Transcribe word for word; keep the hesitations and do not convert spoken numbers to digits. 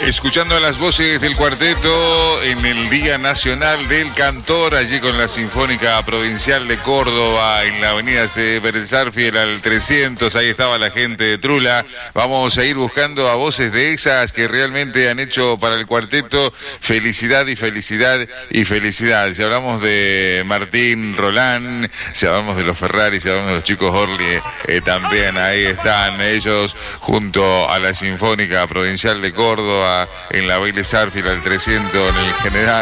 Escuchando las voces del cuarteto en el Día Nacional del Cantor, allí con la Sinfónica Provincial de Córdoba, en la avenida Pérez Arfiel al trescientos, ahí estaba la gente de Trula. Vamos a ir buscando a voces de esas que realmente han hecho para el cuarteto felicidad y felicidad y felicidad. Si hablamos de Martín Rolán, si hablamos de los Ferrari, si hablamos de los chicos Orly, eh, también ahí están ellos junto a la Sinfónica Provincial de Córdoba, en la Vélez Arfiel al trescientos, en el General